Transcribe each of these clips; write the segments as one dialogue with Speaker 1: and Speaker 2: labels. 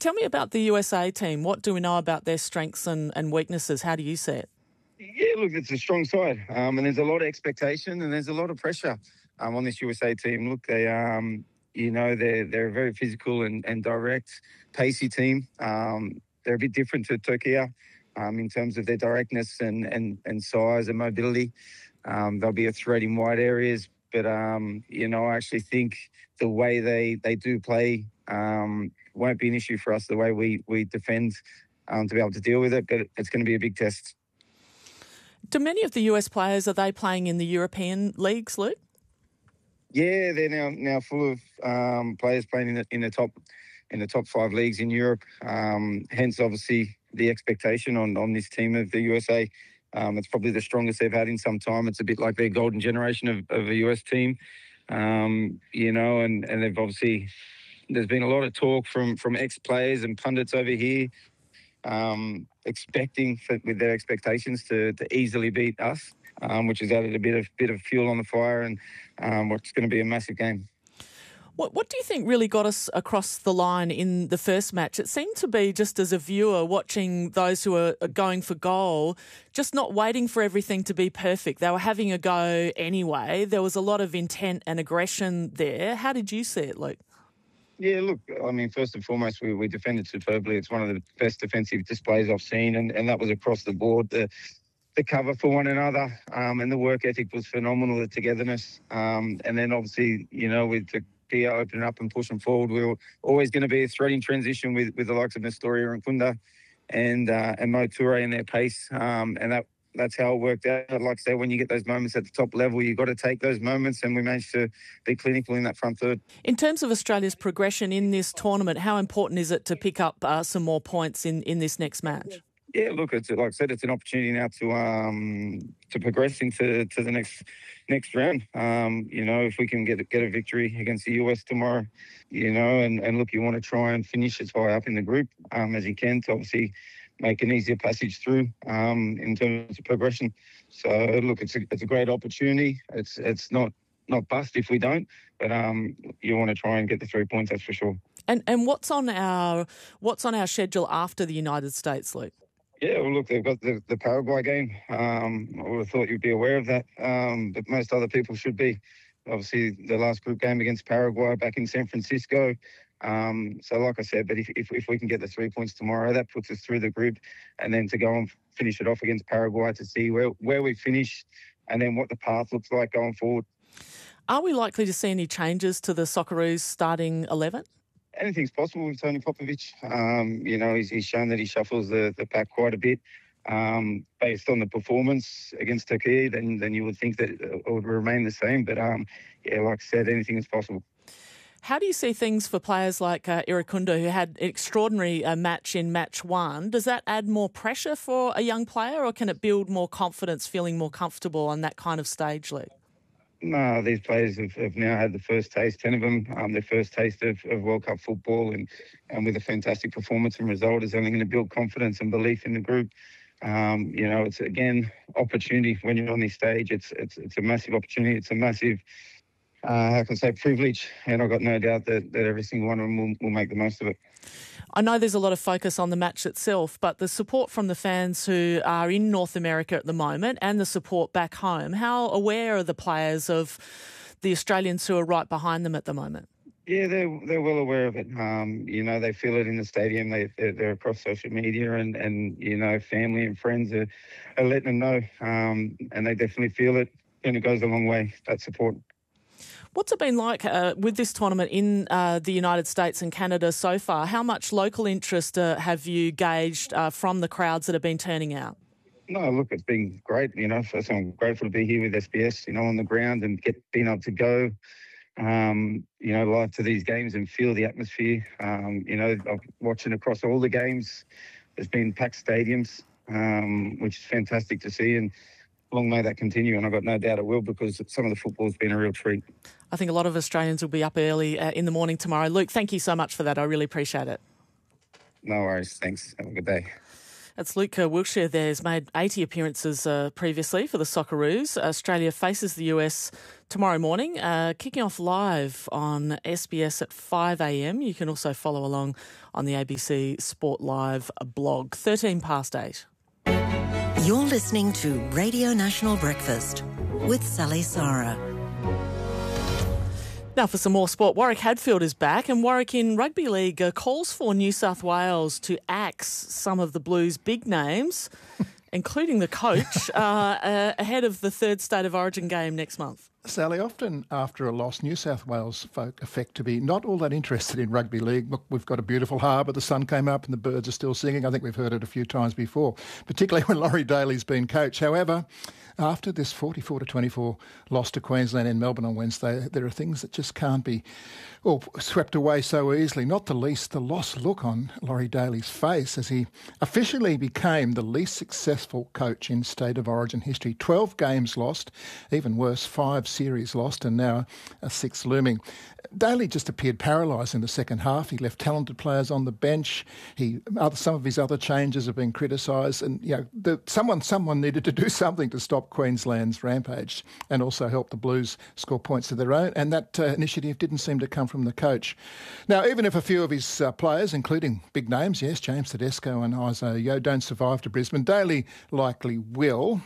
Speaker 1: tell me about the USA team. What do we know about their strengths and weaknesses? How do you see it?
Speaker 2: Yeah, look, it's a strong side, and there's a lot of expectation and there's a lot of pressure on this USA team. Look, they're a very physical and direct, pacey team. They're a bit different to Turkey in terms of their directness and size and mobility. They'll be a threat in wide areas, but I actually think the way they do play won't be an issue for us. The way we defend to be able to deal with it, but it's going to be a big test.
Speaker 1: Do many of the US players, are they playing in the European leagues, Luke?
Speaker 2: Yeah, they're now full of players playing in the top 5 leagues in Europe. Hence, obviously, the expectation on this team of the USA. It's probably the strongest they've had in some time. It's a bit like their golden generation of a US team, and they've obviously, there's been a lot of talk from ex-players and pundits over here, expecting with their expectations to easily beat us, which has added a bit of fuel on the fire, and what's going to be a massive game.
Speaker 1: What do you think really got us across the line in the first match? It seemed to be, just as a viewer watching those who are going for goal, just not waiting for everything to be perfect. They were having a go anyway. There was a lot of intent and aggression there. How did you see it, Luke?
Speaker 2: Yeah, look, I mean, first and foremost, we defended superbly. It's one of the best defensive displays I've seen, and that was across the board. The cover for one another, and the work ethic was phenomenal, the togetherness. And then obviously, with Turkey opening up and pushing forward, we were always going to be a threat in transition with the likes of Nestoria and Kunda and Mo Toure and their pace. And that's how it worked out. Like I say, when you get those moments at the top level, you've got to take those moments, and we managed to be clinical in that front third.
Speaker 1: In terms of Australia's progression in this tournament, how important is it to pick up some more points in this next match?
Speaker 2: Yeah, look, it's like I said, it's an opportunity now to progress into the next round. If we can get a victory against the US tomorrow, and look, you want to try and finish as high up in the group as you can to obviously make an easier passage through in terms of progression. So look, it's a great opportunity. It's not bust if we don't, but you want to try and get the 3 points, that's for sure.
Speaker 1: And what's on our schedule after the United States, Luke?
Speaker 2: Yeah, well, look, they've got the Paraguay game. I would have thought you'd be aware of that, but most other people should be. Obviously, the last group game against Paraguay back in San Francisco. So, like I said, but if we can get the 3 points tomorrow, that puts us through the group, and then to go and finish it off against Paraguay to see where we finish, and then what the path looks like going forward.
Speaker 1: Are we likely to see any changes to the Socceroos starting 11?
Speaker 2: Anything's possible with Tony Popovic. He's shown that he shuffles the pack quite a bit. Based on the performance against Turkey, then you would think that it would remain the same. But, like I said, anything is possible.
Speaker 1: How do you see things for players like Irukunda, who had an extraordinary match in match 1? Does that add more pressure for a young player, or can it build more confidence, feeling more comfortable on that kind of stage, Lee?
Speaker 2: No, these players have now had the first taste, 10 of them, their first taste of World Cup football, and with a fantastic performance and result is only going to build confidence and belief in the group. It's, again, opportunity when you're on this stage. It's a massive opportunity. It's a massive, privilege, and I've got no doubt that every single one of them will make the most of it.
Speaker 1: I know there's a lot of focus on the match itself, but the support from the fans who are in North America at the moment and the support back home, how aware are the players of the Australians who are right behind them at the moment?
Speaker 2: Yeah, they're well aware of it. They feel it in the stadium. They're across social media, and family and friends are letting them know, and they definitely feel it, and it goes a long way, that support.
Speaker 1: What's it been like with this tournament in the United States and Canada so far? How much local interest have you gauged from the crowds that have been turning out?
Speaker 2: No, look, it's been great. So I'm grateful to be here with SBS, on the ground and being able to go, live to these games and feel the atmosphere. I'm watching across all the games. There's been packed stadiums, which is fantastic to see, and long may that continue, and I've got no doubt it will, because some of the football's been a real treat.
Speaker 1: I think a lot of Australians will be up early in the morning tomorrow. Luke, thank you so much for that. I really appreciate it.
Speaker 2: No worries. Thanks. Have a good day.
Speaker 1: That's Luke Wilkshire there. He's made 80 appearances previously for the Socceroos. Australia faces the US tomorrow morning, kicking off live on SBS at 5 a.m. You can also follow along on the ABC Sport Live blog, 13 past 8.
Speaker 3: You're listening to Radio National Breakfast with Sally Sarah.
Speaker 1: Now for some more sport, Warwick Hadfield is back, and Warwick in Rugby League calls for New South Wales to axe some of the Blues' big names, including the coach, ahead of the third State of Origin game next month.
Speaker 4: Sally, often after a loss, New South Wales folk affect to be not all that interested in rugby league. Look, we've got a beautiful harbour, the sun came up and the birds are still singing. I think we've heard it a few times before, particularly when Laurie Daly's been coach. However, after this 44-24 loss to Queensland in Melbourne on Wednesday, there are things that just can't be swept away so easily, not the least the lost look on Laurie Daly's face as he officially became the least successful coach in State of Origin history. 12 games lost, even worse, 5 series lost, and now a 6th looming. Daly just appeared paralysed in the second half. He left talented players on the bench. Some of his other changes have been criticised, and someone needed to do something to stop Queensland's rampage and also help the Blues score points of their own. And that initiative didn't seem to come from the coach. Now, even if a few of his players, including big names, yes, James Tedesco and Isaiah Yeo, don't survive to Brisbane, Daly likely will.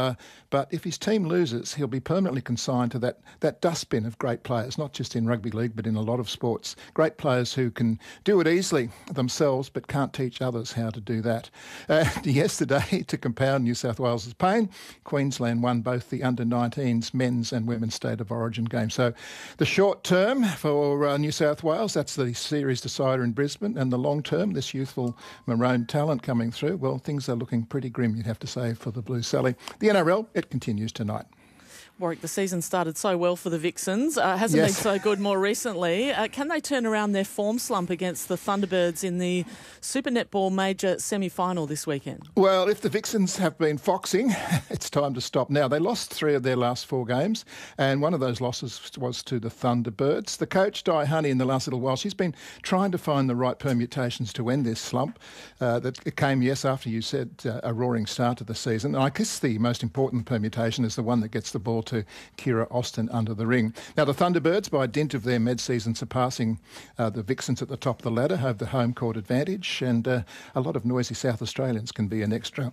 Speaker 4: But if his team loses, he'll be permanently consigned to that dustbin of great players, not just in rugby league, but in a lot of sports. Great players who can do it easily themselves, but can't teach others how to do that. Yesterday, to compound New South Wales' pain, Queensland won both the under-19s men's and women's State of Origin games. So the short term for New South Wales, that's the series decider in Brisbane, and the long term, this youthful maroon talent coming through, well, things are looking pretty grim, you'd have to say, for the Blues. Sally, the NRL, it continues tonight.
Speaker 1: Warwick, the season started so well for the Vixens. Hasn't been so good more recently. Can they turn around their form slump against the Thunderbirds in the Super Netball Major semi-final this weekend? Well,
Speaker 4: if the Vixens have been foxing, it's time to stop now. They lost 3 of their last 4 games, and one of those losses was to the Thunderbirds. The coach, Di Honey, in the last little while, she's been trying to find the right permutations to end this slump. It came, yes, after you said a roaring start to the season. And I guess the most important permutation is the one that gets the ball to Kira Austin under the ring. Now, the Thunderbirds, by dint of their mid-season surpassing the Vixens at the top of the ladder, have the home court advantage, and a lot of noisy South Australians can be an extra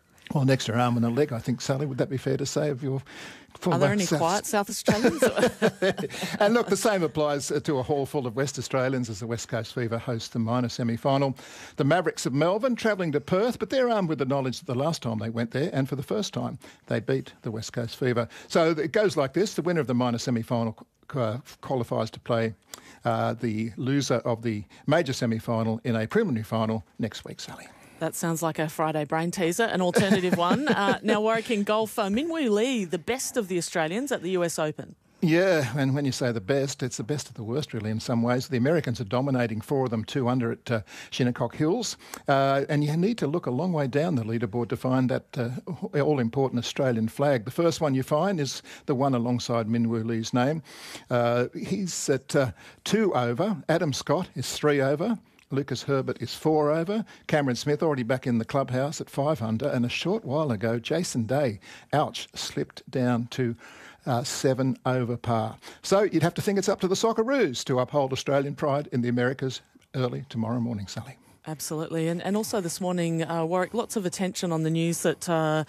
Speaker 4: arm and a leg, I think, Sally. Would that be fair to say of your...
Speaker 1: Are there any quiet South Australians?
Speaker 4: And look, the same applies to a hall full of West Australians as the West Coast Fever host the minor semi-final. The Mavericks of Melbourne travelling to Perth, but they're armed with the knowledge that the last time they went there, and for the first time, they beat the West Coast Fever. So it goes like this. The winner of the minor semi-final qualifies to play the loser of the major semi-final in a preliminary final next week, Sally.
Speaker 1: That sounds like a Friday brain teaser, an alternative one. Now, Warwick in golf, Minwoo Lee, the best of the Australians at the US Open.
Speaker 4: Yeah, and when you say the best, it's the best of the worst, really, in some ways. The Americans are dominating, 4 of them 2 under at Shinnecock Hills. And you need to look a long way down the leaderboard to find that all-important Australian flag. The first one you find is the one alongside Minwoo Lee's name. He's at 2 over. Adam Scott is 3 over. Lucas Herbert is 4 over. Cameron Smith already back in the clubhouse at 5 under. And a short while ago, Jason Day, slipped down to 7 over par. So you'd have to think it's up to the Socceroos to uphold Australian pride in the Americas early tomorrow morning, Sally.
Speaker 1: Absolutely. And also this morning, Warwick, lots of attention on the news that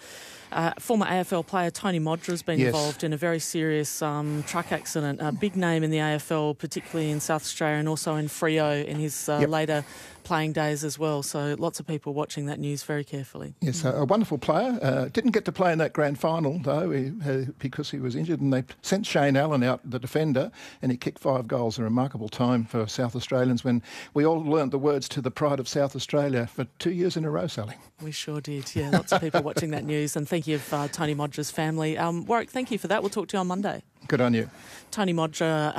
Speaker 1: former AFL player Tony Modra has been involved in a very serious truck accident. A big name in the AFL, particularly in South Australia and also in Freo in his later playing days as well. So lots of people watching that news very carefully.
Speaker 4: Yes, a wonderful player. Didn't get to play in that grand final, though, because he was injured, and they sent Shane Allen out, the defender, and he kicked 5 goals. A remarkable time for South Australians when we all learnt the words to the pride of South Australia for 2 years in a row, Sally.
Speaker 1: We sure did, yeah. Lots of people watching that news, and thank you of Tony Modra's family. Warwick, thank you for that. We'll talk to you on Monday.
Speaker 4: Good on you.
Speaker 1: Tony Modra,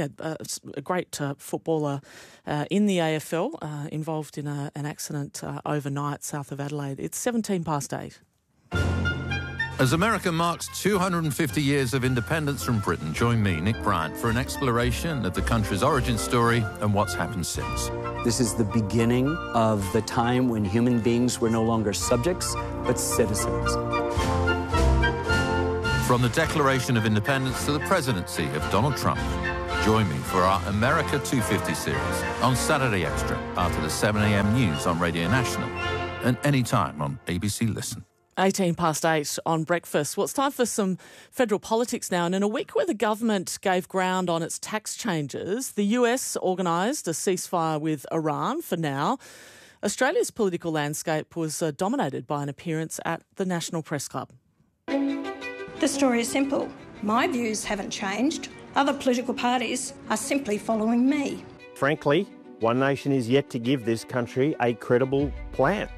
Speaker 1: a great footballer in the AFL, involved in an accident overnight south of Adelaide. It's 17 past 8.
Speaker 5: As America marks 250 years of independence from Britain, join me, Nick Bryant, for an exploration of the country's origin story and what's happened since.
Speaker 6: This is the beginning of the time when human beings were no longer subjects, but citizens.
Speaker 5: From the Declaration of Independence to the presidency of Donald Trump. Join me for our America 250 series on Saturday Extra after the 7 a.m. news on Radio National and anytime on ABC Listen.
Speaker 1: 18 past 8 on Breakfast. Well, it's time for some federal politics now. And in a week where the government gave ground on its tax changes, the US organised a ceasefire with Iran for now. Australia's political landscape was dominated by an appearance at the National Press Club.
Speaker 7: The story is simple. My views haven't changed. Other political parties are simply following me.
Speaker 8: Frankly, One Nation is yet to give this country a credible plan.